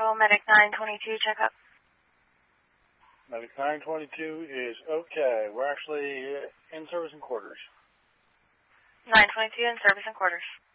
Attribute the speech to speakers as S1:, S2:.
S1: Medic 922, check up.
S2: Medic 922 is okay. We're actually in service and quarters.
S1: 922 in service and quarters.